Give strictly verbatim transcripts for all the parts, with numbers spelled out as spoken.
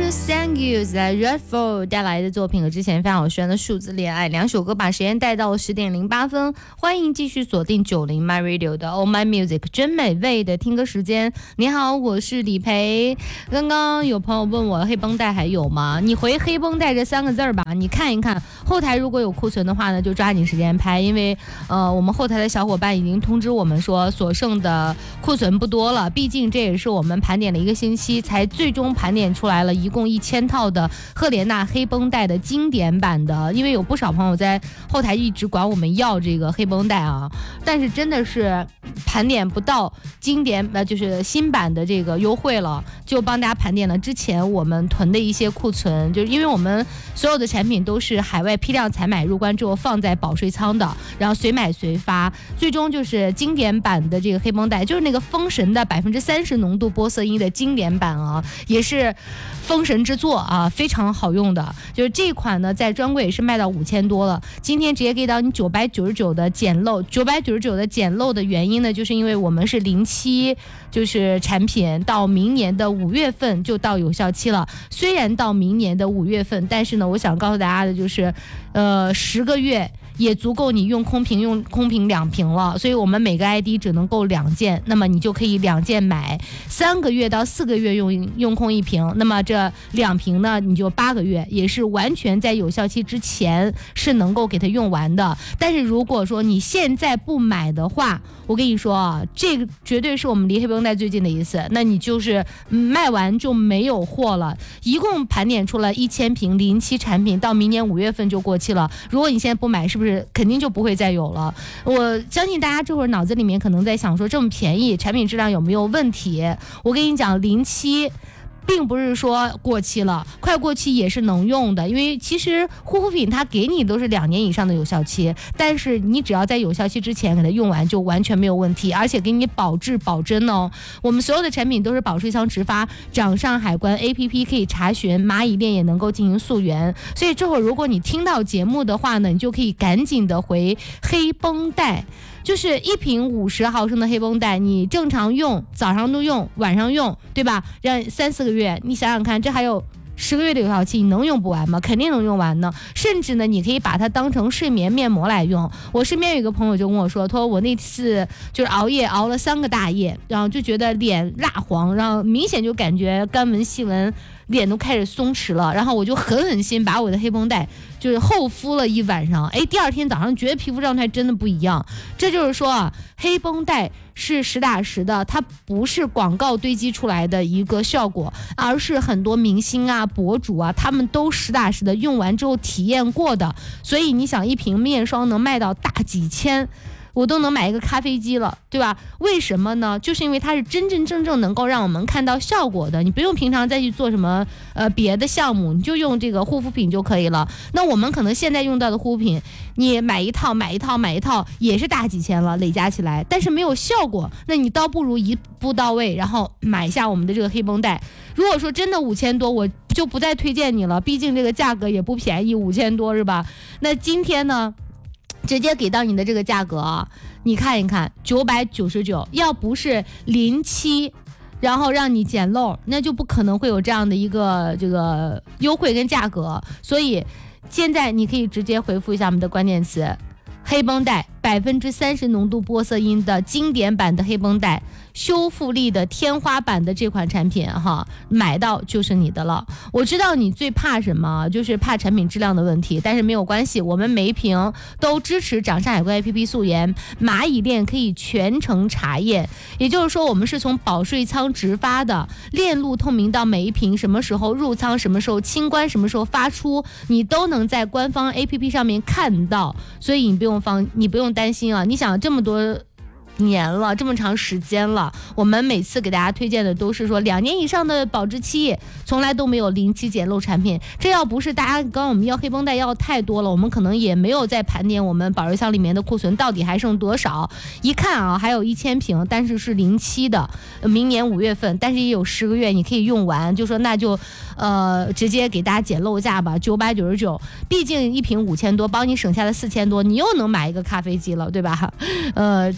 Thank you 在 Redford 带来的作品和之前非常有炫的数字恋爱两首歌，把时间带到十点零八分。欢迎继续锁定九零 My Radio 的 Oh My Music 真美味的听歌时间。你好，我是李培。刚刚有朋友问我黑绷带还有吗？你回黑绷带这三个字吧，你看一看后台如果有库存的话呢，就抓紧时间拍，因为呃我们后台的小伙伴已经通知我们说所剩的库存不多了，毕竟这也是我们盘点了一个星期才最终盘点出来了一共一千套的赫莲娜黑绷带的经典版的，因为有不少朋友在后台一直管我们要这个黑绷带啊，但是真的是盘点不到经典呃就是新版的这个优惠了，就帮大家盘点了之前我们囤的一些库存，就是因为我们所有的产品都是海外批量采买入关之后放在保税仓的，然后随买随发，最终就是经典版的这个黑绷带，就是那个封神的百分之三十浓度玻色因的经典版啊，也是封神之作啊，非常好用的。就是这款呢，在专柜也是卖到五千多了，今天直接给到你九百九十九的捡漏，九百九十九的捡漏的原因呢，就是因为我们是零七，就是产品到明年的五月份就到有效期了。虽然到明年的五月份，但是呢，我想告诉大家的就是，呃，十个月。也足够你用空瓶用空瓶两瓶了，所以我们每个 I D 只能够两件，那么你就可以两件买，三个月到四个月用用空一瓶，那么这两瓶呢你就八个月，也是完全在有效期之前是能够给它用完的。但是如果说你现在不买的话，我跟你说啊，这个绝对是我们离黑绷带最近的一次，那你就是卖完就没有货了。一共盘点出了一千瓶零七产品，到明年五月份就过期了。如果你现在不买，是不是肯定就不会再有了？我相信大家这会儿脑子里面可能在想说，这么便宜，产品质量有没有问题？我跟你讲，零七并不是说过期了，快过期也是能用的，因为其实护肤品它给你都是两年以上的有效期，但是你只要在有效期之前给它用完就完全没有问题，而且给你保质保真哦。我们所有的产品都是保税仓直发，掌上海关 A P P 可以查询，蚂蚁链也能够进行溯源，所以这会儿如果你听到节目的话呢，你就可以赶紧的回黑绷带。就是一瓶五十毫升的黑绷带，你正常用，早上都用，晚上用，对吧？让三四个月，你想想看，这还有十个月的有效期，你能用不完吗？肯定能用完呢。甚至呢，你可以把它当成睡眠面膜来用。我身边有一个朋友就跟我说，他说我那次就是熬夜熬了三个大夜，然后就觉得脸蜡黄，然后明显就感觉干纹细纹。脸都开始松弛了，然后我就狠狠心把我的黑绷带就是厚敷了一晚上，哎，第二天早上觉得皮肤状态真的不一样。这就是说啊，黑绷带是实打实的，它不是广告堆积出来的一个效果，而是很多明星啊、博主啊，他们都实打实的用完之后体验过的。所以你想，一瓶面霜能卖到大几千。我都能买一个咖啡机了，对吧？为什么呢？就是因为它是真真正正能够让我们看到效果的，你不用平常再去做什么呃别的项目，你就用这个护肤品就可以了。那我们可能现在用到的护肤品，你买一套买一套买一套也是大几千了，累加起来，但是没有效果，那你倒不如一步到位，然后买一下我们的这个黑绷带。如果说真的五千多，我就不再推荐你了，毕竟这个价格也不便宜，五千多是吧？那今天呢？直接给到你的这个价格啊，你看一看，九百九十九，要不是零七，然后让你捡漏，那就不可能会有这样的一个这个优惠跟价格。所以现在你可以直接回复一下我们的关键词，黑绷带百分之三十浓度玻色因的经典版的黑绷带，修复力的天花板的这款产品哈，买到就是你的了。我知道你最怕什么，就是怕产品质量的问题，但是没有关系，我们每一瓶都支持掌上海关 A P P 溯源，蚂蚁链可以全程查验，也就是说我们是从保税仓直发的，链路透明到每一瓶什么时候入仓，什么时候清关，什么时候发出，你都能在官方 A P P 上面看到，所以你不用放，你不用担心啊。你想这么多年了，这么长时间了，我们每次给大家推荐的都是说两年以上的保质期，从来都没有零期捡漏产品。这要不是大家刚刚我们要黑绷带要太多了，我们可能也没有在盘点我们保税箱里面的库存到底还剩多少。一看啊，还有一千瓶，但是是零期的，明年五月份，但是也有十个月你可以用完，就说那就呃直接给大家捡漏价吧，九百九十九，毕竟一瓶五千多，帮你省下了四千多，你又能买一个咖啡机了，对吧？呃，今天下。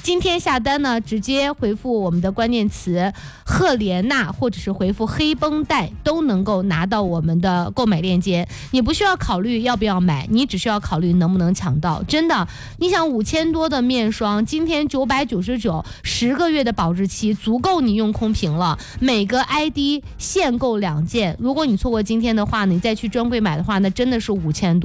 下单呢，直接回复我们的关键词赫莲娜或者是回复黑绷带，都能够拿到我们的购买链接。你不需要考虑要不要买，你只需要考虑能不能抢到。真的，你想五千多的面霜，今天九百九十九，十个月的保质期足够你用空瓶了。每个 I D 限购两件，如果你错过今天的话，你再去专柜买的话，那真的是五千多。